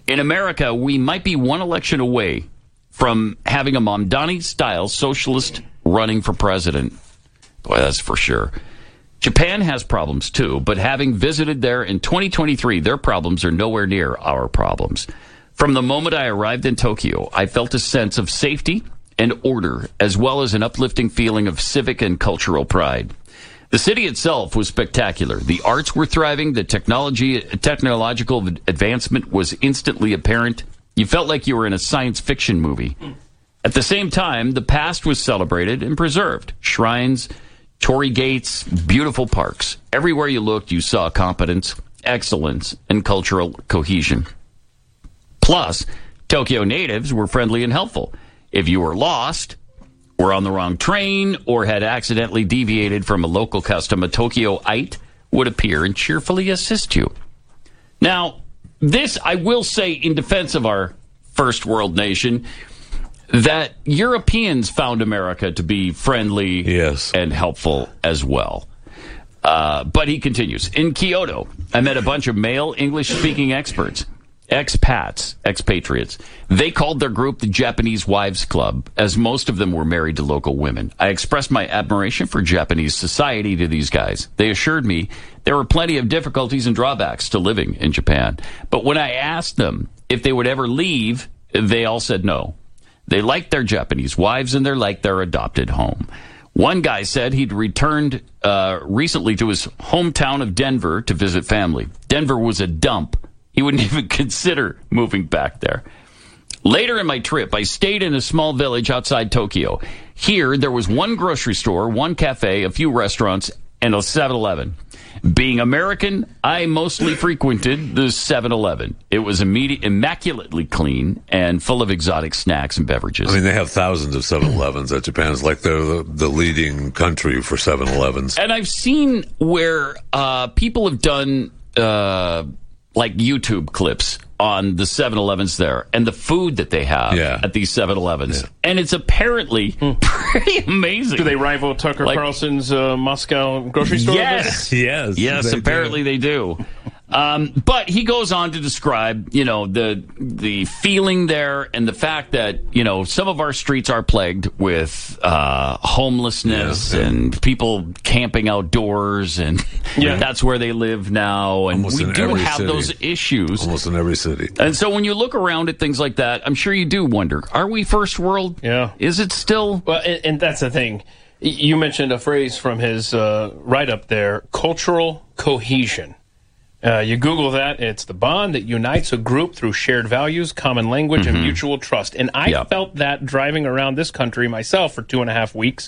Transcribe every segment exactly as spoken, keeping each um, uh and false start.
In America, we might be one election away from having a Mamdani-style socialist running for president. Boy, that's for sure. Japan has problems, too, but having visited there in twenty twenty-three, their problems are nowhere near our problems. From the moment I arrived in Tokyo, I felt a sense of safety and order, as well as an uplifting feeling of civic and cultural pride. The city itself was spectacular. The arts were thriving. The technology, technological advancement was instantly apparent. You felt like you were in a science fiction movie. At the same time, the past was celebrated and preserved. Shrines, torii gates, beautiful parks. Everywhere you looked, you saw competence, excellence, and cultural cohesion. Plus, Tokyo natives were friendly and helpful. If you were lost, were on the wrong train, or had accidentally deviated from a local custom, a Tokyoite would appear and cheerfully assist you. Now, this, I will say in defense of our first world nation, that Europeans found America to be friendly yes. and helpful as well. Uh, but he continues, in Kyoto, I met a bunch of male English-speaking experts. Expats, expatriates. They called their group the Japanese Wives Club, as most of them were married to local women. I expressed my admiration for Japanese society to these guys. They assured me there were plenty of difficulties and drawbacks to living in Japan. But when I asked them if they would ever leave, they all said no. They liked their Japanese wives and they liked their adopted home. One guy said he'd returned uh, recently to his hometown of Denver to visit family. Denver was a dump. He wouldn't even consider moving back there. Later in my trip, I stayed in a small village outside Tokyo. Here, there was one grocery store, one cafe, a few restaurants, and a seven eleven. Being American, I mostly frequented the seven eleven. It was immediate, immaculately clean and full of exotic snacks and beverages. I mean, they have thousands of seven elevens at Japan's like they're the, the leading country for seven elevens. And I've seen where uh, people have done... Uh, like YouTube clips on the seven elevens there and the food that they have yeah. at these seven elevens. Yeah. And it's apparently mm. pretty amazing. Do they rival Tucker like, Carlson's uh, Moscow grocery store? Yes. yes. Yes, they apparently do. they do. Um, but he goes on to describe, you know, the the feeling there and the fact that, you know, some of our streets are plagued with uh, homelessness yeah, yeah. and people camping outdoors, and yeah. that's where they live now. And Almost we do have city. those issues. Almost in every city. And so when you look around at things like that, I'm sure you do wonder, are we first world? Yeah. Is it still? Well, and, and that's the thing. You mentioned a phrase from his uh, write-up there, cultural cohesion. Uh, you Google that, it's the bond that unites a group through shared values, common language, mm-hmm. and mutual trust. And I yep. felt that driving around this country myself for two and a half weeks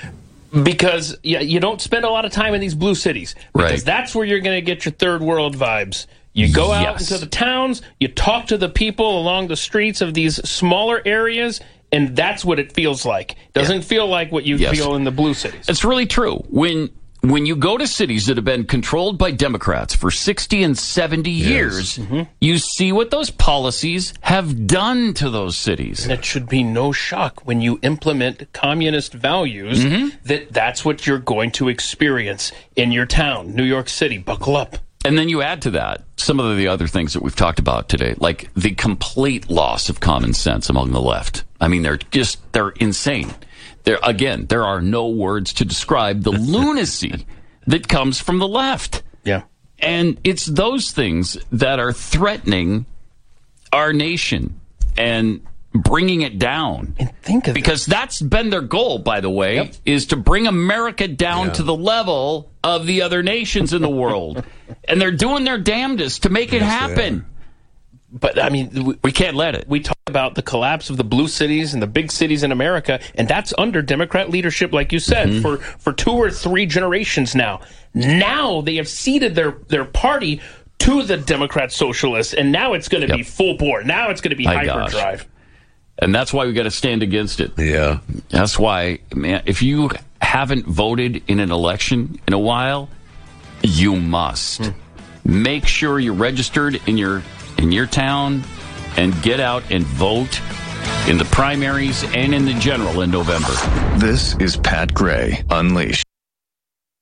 because you, you don't spend a lot of time in these blue cities. Because right. that's where you're going to get your third world vibes. You go out yes. into the towns, you talk to the people along the streets of these smaller areas, and that's what it feels like. Doesn't yeah. feel like what you yes. feel in the blue cities. It's really true. When... When you go to cities that have been controlled by Democrats for sixty and seventy yes. years, mm-hmm. you see what those policies have done to those cities. And it should be no shock when you implement communist values mm-hmm. that that's what you're going to experience in your town, New York City. Buckle up. And then you add to that some of the other things that we've talked about today, like the complete loss of common sense among the left. I mean, they're just, they're insane. There again, there are no words to describe the lunacy that comes from the left. Yeah. And it's those things that are threatening our nation and bringing it down. And think of because it. that's been their goal, by the way, yep. is to bring America down yeah. to the level of the other nations in the world. And they're doing their damnedest to make it yes, happen. But, I mean, we, we can't let it. We talk about the collapse of the blue cities and the big cities in America, and that's under Democrat leadership, like you said, mm-hmm. for, for two or three generations now. Now they have ceded their, their party to the Democrat socialists, and now it's going to yep. be full bore. Now it's going to be My hyperdrive. Gosh. And that's why we got to stand against it. Yeah. That's why, man, if you haven't voted in an election in a while, you must. Mm. Make sure you're registered in your in your town and get out and vote in the primaries and in the general in November. This is Pat Gray Unleashed.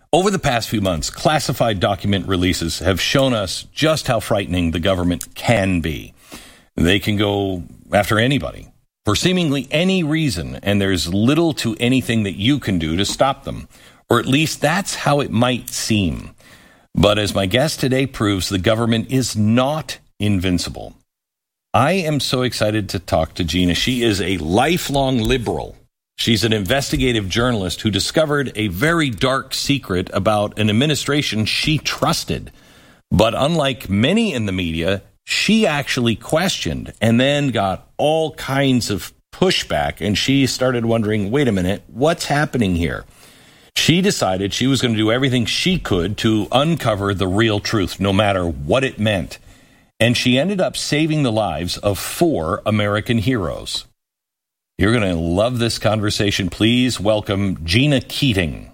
Over the past few months, classified document releases have shown us just how frightening the government can be. They can go after anybody for seemingly any reason, and there's little to anything that you can do to stop them. Or at least that's how it might seem. But as my guest today proves, the government is not invincible. I am so excited to talk to Gina. She is a lifelong liberal. She's an investigative journalist who discovered a very dark secret about an administration she trusted. But unlike many in the media, she actually questioned and then got all kinds of pushback, and she started wondering, wait a minute, what's happening here? She decided she was going to do everything she could to uncover the real truth, no matter what it meant. And she ended up saving the lives of four American heroes. You're going to love this conversation. Please welcome Gina Keating.